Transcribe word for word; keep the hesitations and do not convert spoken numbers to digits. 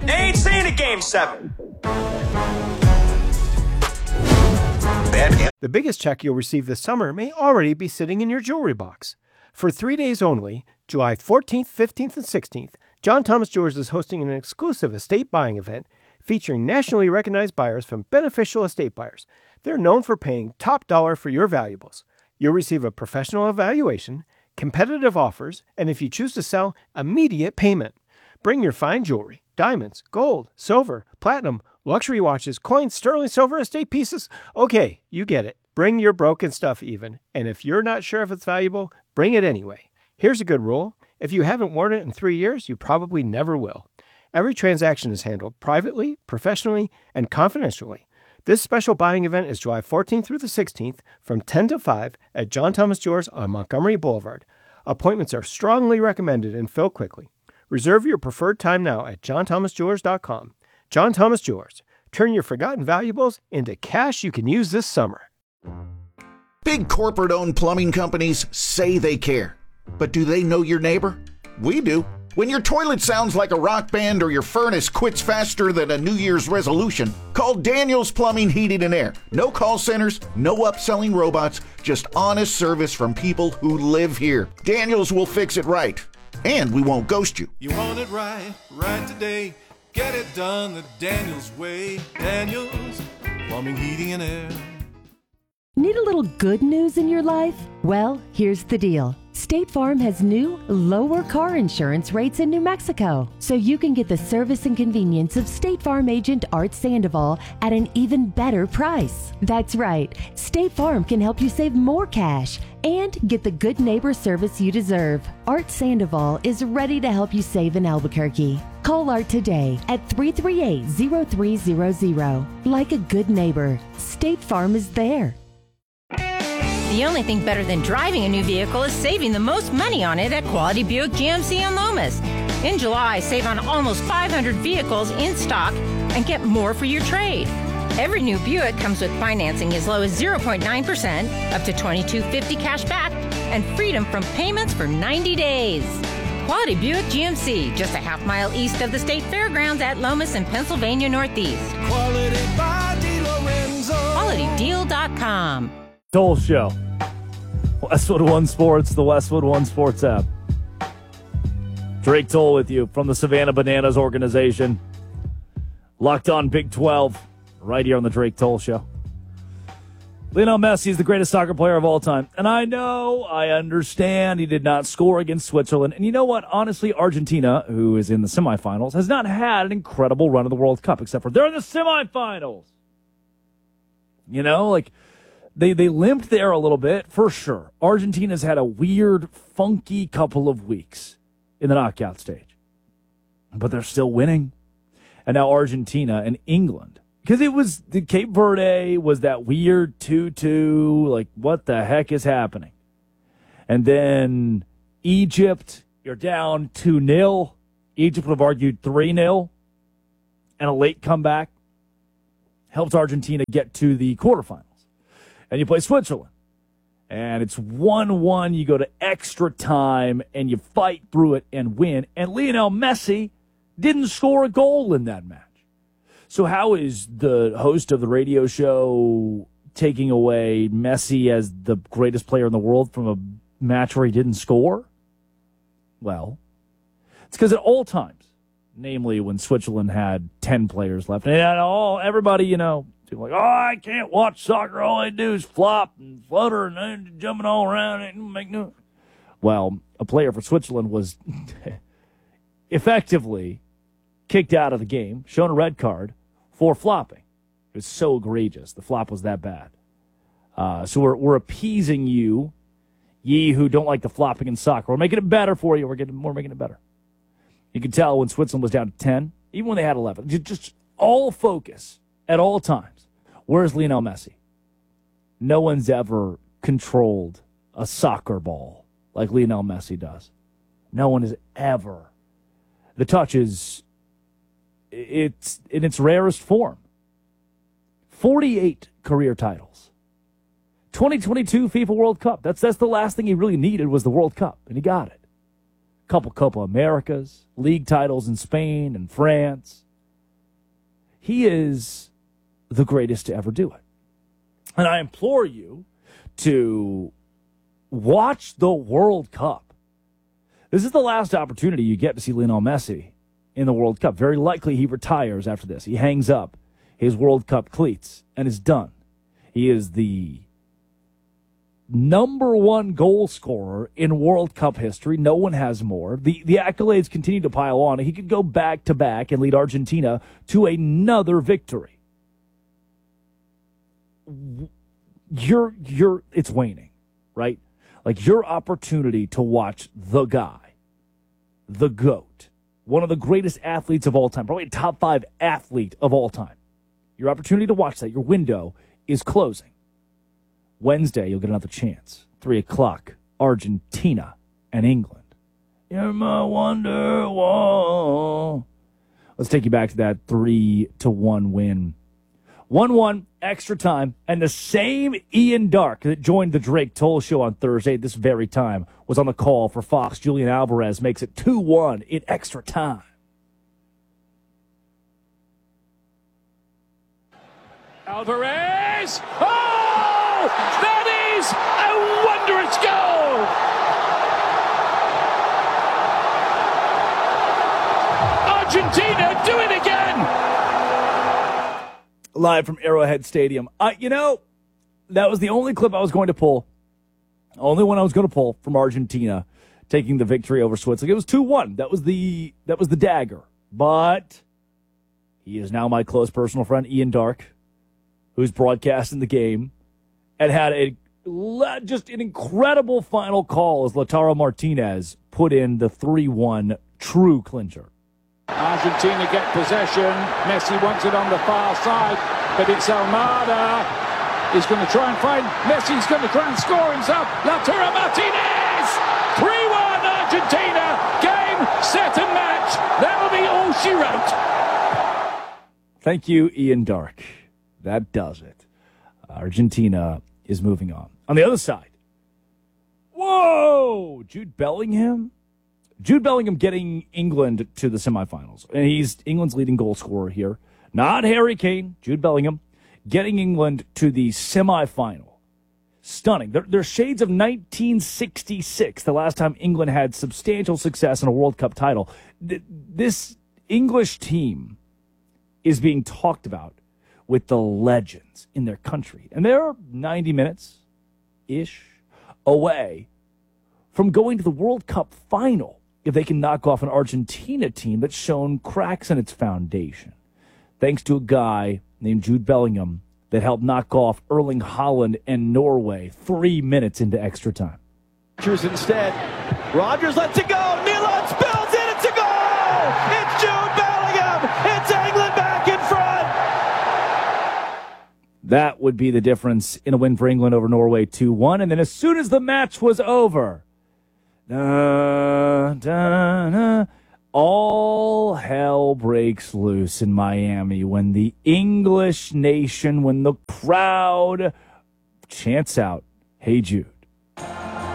They ain't saying a game seven. The biggest check you'll receive this summer may already be sitting in your jewelry box. For three days only, July fourteenth, fifteenth, and sixteenth, John Thomas Jewelers is hosting an exclusive estate buying event featuring nationally recognized buyers from Beneficial Estate Buyers. They're known for paying top dollar for your valuables. You'll receive a professional evaluation, competitive offers, and if you choose to sell, immediate payment. Bring your fine jewelry, diamonds, gold, silver, platinum, luxury watches, coins, sterling silver, estate pieces. Okay, you get it. Bring your broken stuff even. And if you're not sure if it's valuable, bring it anyway. Here's a good rule. If you haven't worn it in three years, you probably never will. Every transaction is handled privately, professionally, and confidentially. This special buying event is July fourteenth through the sixteenth from ten to five at John Thomas Jewelers on Montgomery Boulevard. Appointments are strongly recommended and fill quickly. Reserve your preferred time now at john thomas jewelers dot com. John Thomas Jewelers. Turn your forgotten valuables into cash you can use this summer. Big corporate-owned plumbing companies say they care. But do they know your neighbor? We do. When your toilet sounds like a rock band or your furnace quits faster than a New Year's resolution, call Daniels Plumbing, Heating, and Air. No call centers, no upselling robots, just honest service from people who live here. Daniels will fix it right, and we won't ghost you. You want it right, right today. Get it done the Daniels way. Daniels Plumbing, Heating, and Air. Need a little good news in your life? Well, here's the deal. State Farm has new, lower car insurance rates in New Mexico, so you can get the service and convenience of State Farm agent Art Sandoval at an even better price. That's right, State Farm can help you save more cash and get the good neighbor service you deserve. Art Sandoval is ready to help you save in Albuquerque. Call Art today at three three eight, zero three zero zero. Like a good neighbor, State Farm is there. The only thing better than driving a new vehicle is saving the most money on it at Quality Buick G M C in Lomas. In July, save on almost five hundred vehicles in stock and get more for your trade. Every new Buick comes with financing as low as zero point nine percent, up to twenty-two fifty cash back, and freedom from payments for ninety days. Quality Buick G M C, just a half mile east of the State Fairgrounds at Lomas in Pennsylvania Northeast. Quality by DeLorenzo. quality deal dot com. Toll Show. Westwood One Sports, the Westwood One Sports app. Drake Toll with you from the Savannah Bananas organization. Locked on Big twelve, right here on the Drake Toll Show. Lionel Messi is the greatest soccer player of all time. And I know, I understand he did not score against Switzerland. And you know what? Honestly, Argentina, who is in the semifinals, has not had an incredible run of the World Cup, except for they're in the semifinals. You know, like... They they limped there a little bit, for sure. Argentina's had a weird, funky couple of weeks in the knockout stage. But they're still winning. And now Argentina and England. Because it was, the Cape Verde was that weird two two, like, what the heck is happening? And then Egypt, you're down two nil. Egypt would have argued three nil. And a late comeback helped Argentina get to the quarterfinals. And you play Switzerland. And it's one one. You go to extra time, and you fight through it and win. And Lionel Messi didn't score a goal in that match. So how is the host of the radio show taking away Messi as the greatest player in the world from a match where he didn't score? Well, it's because at all times, namely when Switzerland had ten players left, and all everybody, you know, people like, oh, I can't watch soccer. All I do is flop and flutter and uh, jumping all around and make no. Well, a player for Switzerland was effectively kicked out of the game, shown a red card for flopping. It was so egregious. The flop was that bad. Uh, so we're we're appeasing you, ye who don't like the flopping in soccer. We're making it better for you. We're getting we're making it better. You can tell when Switzerland was down to ten, even when they had eleven, just all focus at all times. Where's Lionel Messi? No one's ever controlled a soccer ball like Lionel Messi does. No one has ever. The touch is, it's in its rarest form. forty-eight career titles. twenty twenty-two FIFA World Cup. That's that's the last thing he really needed was the World Cup, and he got it. Couple Copa Americas, league titles in Spain and France. He is the greatest to ever do it. And I implore you to watch the World Cup. This is the last opportunity you get to see Lionel Messi in the World Cup. Very likely he retires after this. He hangs up his World Cup cleats and is done. He is the number one goal scorer in World Cup history. No one has more. The the accolades continue to pile on. He could go back to back and lead Argentina to another victory. You're you're it's waning, right? Like your opportunity to watch the guy, the GOAT, one of the greatest athletes of all time, probably a top five athlete of all time. Your opportunity to watch that, your window is closing. Wednesday, you'll get another chance. Three o'clock, Argentina and England. You're my wonderwall. Let's take you back to that three to one win. one one, extra time, and the same Ian Dark that joined the Drake Toll Show on Thursday at this very time was on the call for Fox. Julian Alvarez makes it two one in extra time. Alvarez! Oh! That is a wondrous goal! Argentina do it again! Live from Arrowhead Stadium. Uh, you know, that was the only clip I was going to pull. Only one I was going to pull from Argentina taking the victory over Switzerland. It was two one. That was the that was the dagger. But he is now my close personal friend, Ian Dark, who's broadcasting the game and had a just an incredible final call as Lautaro Martinez put in the three one true clincher. Argentina get possession. Messi wants it on the far side, but it's Almada. He's going to try and find Messi's going to try and score himself. Lautaro Martinez! three one Argentina. Game, set and match. That'll be all she wrote. Thank you, Ian Dark. That does it. Argentina is moving on. On the other side, whoa, Jude Bellingham. Jude Bellingham getting England to the semifinals. And he's England's leading goal scorer here. Not Harry Kane, Jude Bellingham, getting England to the semifinal. Stunning. There, there's shades of nineteen sixty-six, the last time England had substantial success in a World Cup title. This English team is being talked about with the legends in their country. And they're ninety minutes-ish away from going to the World Cup final if they can knock off an Argentina team that's shown cracks in its foundation. Thanks to a guy named Jude Bellingham that helped knock off Erling Haaland and Norway three minutes into extra time. Rodgers instead. Rodgers lets it go. Milan spills it. It's a goal! It's Jude Bellingham! It's England back in front! That would be the difference in a win for England over Norway two one. And then as soon as the match was over, da, da, da, all hell breaks loose in Miami when the English nation, when the crowd chants out, "Hey Jude."